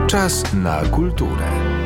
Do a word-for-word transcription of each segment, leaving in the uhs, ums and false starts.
Czas na kulturę.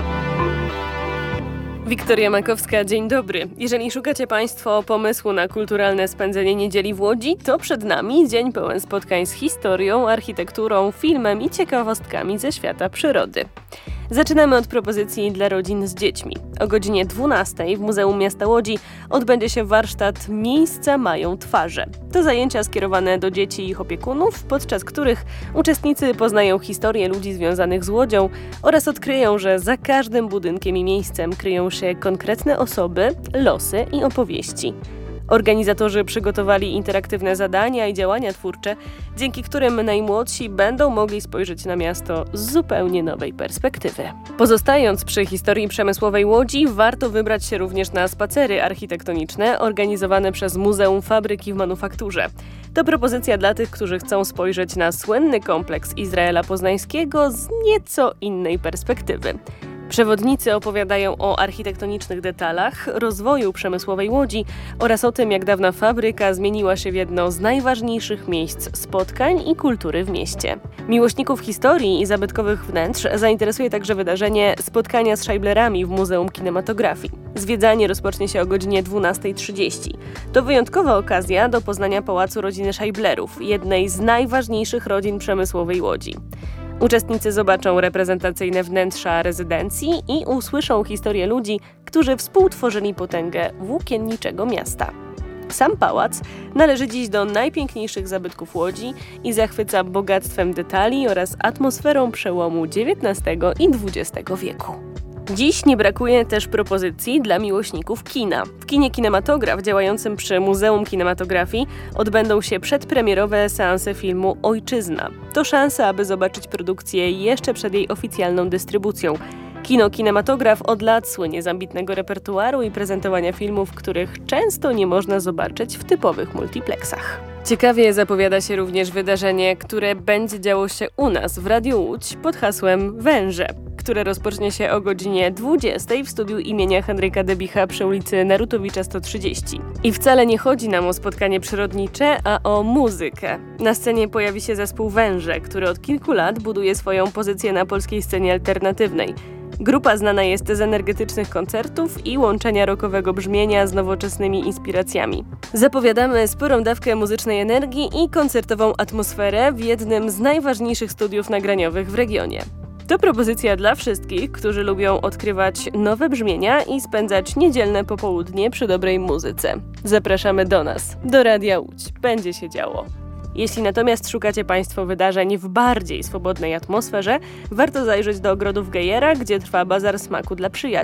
Wiktoria Makowska, dzień dobry. Jeżeli szukacie Państwo pomysłu na kulturalne spędzenie niedzieli w Łodzi, to przed nami dzień pełen spotkań z historią, architekturą, filmem i ciekawostkami ze świata przyrody. Zaczynamy od propozycji dla rodzin z dziećmi. O godzinie dwunastej w Muzeum Miasta Łodzi odbędzie się warsztat Miejsca mają twarze. To zajęcia skierowane do dzieci i ich opiekunów, podczas których uczestnicy poznają historię ludzi związanych z Łodzią oraz odkryją, że za każdym budynkiem i miejscem kryją się konkretne osoby, losy i opowieści. Organizatorzy przygotowali interaktywne zadania i działania twórcze, dzięki którym najmłodsi będą mogli spojrzeć na miasto z zupełnie nowej perspektywy. Pozostając przy historii przemysłowej Łodzi, warto wybrać się również na spacery architektoniczne organizowane przez Muzeum Fabryki w Manufakturze. To propozycja dla tych, którzy chcą spojrzeć na słynny kompleks Izraela Poznańskiego z nieco innej perspektywy. Przewodnicy opowiadają o architektonicznych detalach, rozwoju przemysłowej Łodzi oraz o tym, jak dawna fabryka zmieniła się w jedno z najważniejszych miejsc spotkań i kultury w mieście. Miłośników historii i zabytkowych wnętrz zainteresuje także wydarzenie Spotkania z Scheiblerami w Muzeum Kinematografii. Zwiedzanie rozpocznie się o godzinie dwunastej trzydzieści. To wyjątkowa okazja do poznania Pałacu Rodziny Scheiblerów, jednej z najważniejszych rodzin przemysłowej Łodzi. Uczestnicy zobaczą reprezentacyjne wnętrza rezydencji i usłyszą historię ludzi, którzy współtworzyli potęgę włókienniczego miasta. Sam pałac należy dziś do najpiękniejszych zabytków Łodzi i zachwyca bogactwem detali oraz atmosferą przełomu dziewiętnastego i dwudziestego wieku. Dziś nie brakuje też propozycji dla miłośników kina. W kinie Kinematograf działającym przy Muzeum Kinematografii odbędą się przedpremierowe seanse filmu Ojczyzna. To szansa, aby zobaczyć produkcję jeszcze przed jej oficjalną dystrybucją. Kino Kinematograf od lat słynie z ambitnego repertuaru i prezentowania filmów, których często nie można zobaczyć w typowych multiplexach. Ciekawie zapowiada się również wydarzenie, które będzie działo się u nas w Radiu Łódź pod hasłem Węże, które rozpocznie się o godzinie dwudziestej w studiu imienia Henryka Debicha przy ulicy Narutowicza sto trzydzieści. I wcale nie chodzi nam o spotkanie przyrodnicze, a o muzykę. Na scenie pojawi się zespół Węże, który od kilku lat buduje swoją pozycję na polskiej scenie alternatywnej. Grupa znana jest z energetycznych koncertów i łączenia rockowego brzmienia z nowoczesnymi inspiracjami. Zapowiadamy sporą dawkę muzycznej energii i koncertową atmosferę w jednym z najważniejszych studiów nagraniowych w regionie. To propozycja dla wszystkich, którzy lubią odkrywać nowe brzmienia i spędzać niedzielne popołudnie przy dobrej muzyce. Zapraszamy do nas, do Radia Łódź. Będzie się działo. Jeśli natomiast szukacie Państwo wydarzeń w bardziej swobodnej atmosferze, warto zajrzeć do ogrodów Gejera, gdzie trwa bazar smaku dla przyjaciół.